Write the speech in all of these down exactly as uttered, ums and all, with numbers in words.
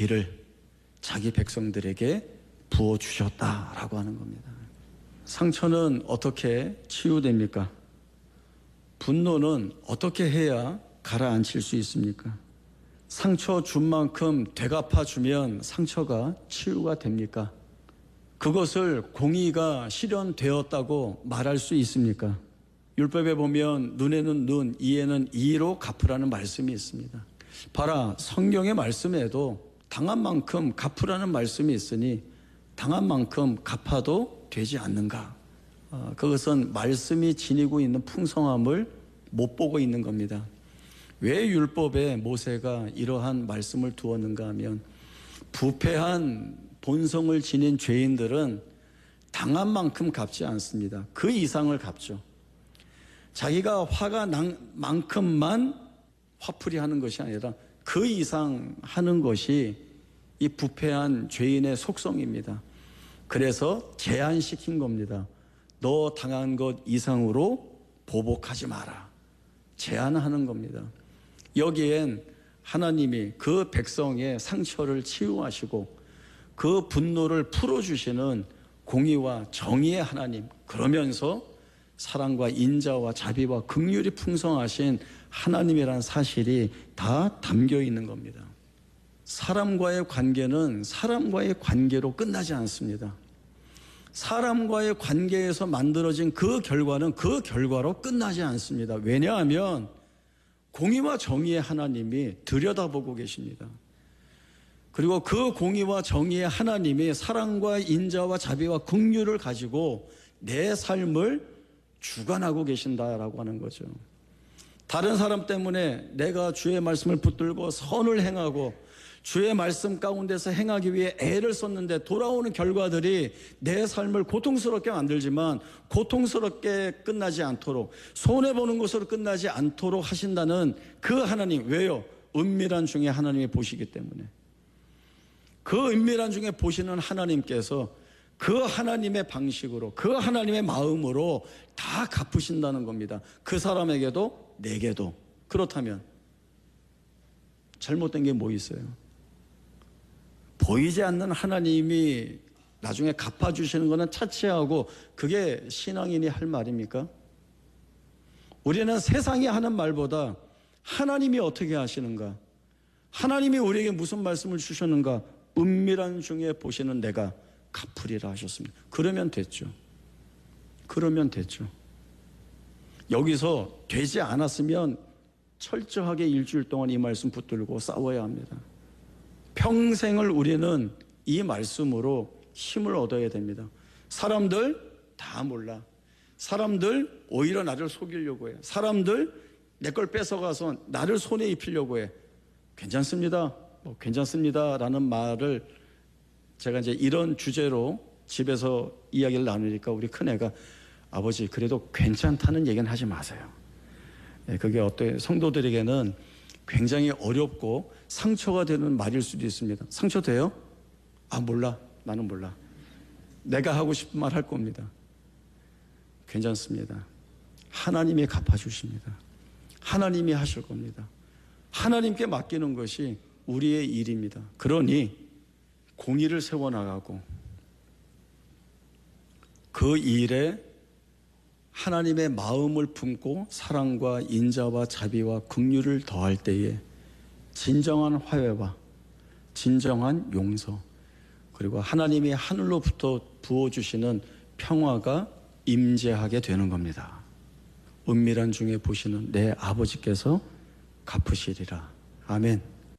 비를 자기 백성들에게 부어주셨다라고 하는 겁니다. 상처는 어떻게 치유됩니까? 분노는 어떻게 해야 가라앉힐 수 있습니까? 상처 준 만큼 되갚아 주면 상처가 치유가 됩니까? 그것을 공의가 실현되었다고 말할 수 있습니까? 율법에 보면 눈에는 눈, 이에는 이로 갚으라는 말씀이 있습니다. 봐라, 성경의 말씀에도 당한 만큼 갚으라는 말씀이 있으니 당한 만큼 갚아도 되지 않는가? 어, 그것은 말씀이 지니고 있는 풍성함을 못 보고 있는 겁니다. 왜 율법에 모세가 이러한 말씀을 두었는가 하면 부패한 본성을 지닌 죄인들은 당한 만큼 갚지 않습니다. 그 이상을 갚죠. 자기가 화가 난 만큼만 화풀이 하는 것이 아니라 그 이상 하는 것이 이 부패한 죄인의 속성입니다. 그래서 제한시킨 겁니다. 너 당한 것 이상으로 보복하지 마라. 제한하는 겁니다. 여기엔 하나님이 그 백성의 상처를 치유하시고 그 분노를 풀어주시는 공의와 정의의 하나님, 그러면서 사랑과 인자와 자비와 긍휼이 풍성하신 하나님이라는 사실이 다 담겨 있는 겁니다. 사람과의 관계는 사람과의 관계로 끝나지 않습니다. 사람과의 관계에서 만들어진 그 결과는 그 결과로 끝나지 않습니다. 왜냐하면 공의와 정의의 하나님이 들여다보고 계십니다. 그리고 그 공의와 정의의 하나님이 사랑과 인자와 자비와 긍휼을 가지고 내 삶을 주관하고 계신다라고 하는 거죠. 다른 사람 때문에 내가 주의 말씀을 붙들고 선을 행하고 주의 말씀 가운데서 행하기 위해 애를 썼는데 돌아오는 결과들이 내 삶을 고통스럽게 만들지만 고통스럽게 끝나지 않도록 손해보는 것으로 끝나지 않도록 하신다는 그 하나님, 왜요? 은밀한 중에 하나님이 보시기 때문에. 그 은밀한 중에 보시는 하나님께서 그 하나님의 방식으로 그 하나님의 마음으로 다 갚으신다는 겁니다. 그 사람에게도 내게도. 그렇다면 잘못된 게 뭐 있어요? 보이지 않는 하나님이 나중에 갚아주시는 것은 차치하고 그게 신앙인이 할 말입니까? 우리는 세상이 하는 말보다 하나님이 어떻게 하시는가, 하나님이 우리에게 무슨 말씀을 주셨는가, 은밀한 중에 보시는 내가 갚으리라 하셨습니다. 그러면 됐죠. 그러면 됐죠. 여기서 되지 않았으면 철저하게 일주일 동안 이 말씀 붙들고 싸워야 합니다. 평생을 우리는 이 말씀으로 힘을 얻어야 됩니다. 사람들 다 몰라. 사람들 오히려 나를 속이려고 해. 사람들 내 걸 뺏어가서 나를 손에 입히려고 해. 괜찮습니다. 뭐 괜찮습니다 라는 말을 제가 이제 이런 주제로 집에서 이야기를 나누니까 우리 큰애가 아버지 그래도 괜찮다는 얘기는 하지 마세요. 그게 어떤 성도들에게는 굉장히 어렵고 상처가 되는 말일 수도 있습니다. 상처 돼요? 아 몰라. 나는 몰라. 내가 하고 싶은 말 할 겁니다. 괜찮습니다. 하나님이 갚아주십니다. 하나님이 하실 겁니다. 하나님께 맡기는 것이 우리의 일입니다. 그러니 공의를 세워나가고 그 일에 하나님의 마음을 품고 사랑과 인자와 자비와 긍휼을 더할 때에 진정한 화해와 진정한 용서, 그리고 하나님이 하늘로부터 부어주시는 평화가 임재하게 되는 겁니다. 은밀한 중에 보시는 내 아버지께서 갚으시리라. 아멘.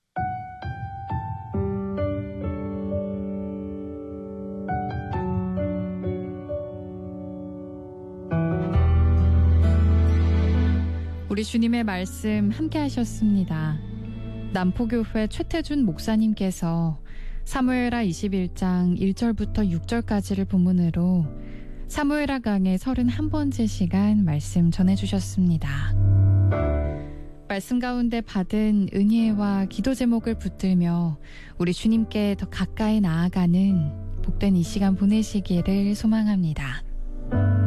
우리 주님의 말씀 함께 하셨습니다. 남포교회 최태준 목사님께서 사무엘하 이십일 장 일 절부터 육 절까지를 본문으로 사무엘하 강의 서른한 번째 시간 말씀 전해주셨습니다. 말씀 가운데 받은 은혜와 기도 제목을 붙들며 우리 주님께 더 가까이 나아가는 복된 이 시간 보내시기를 소망합니다.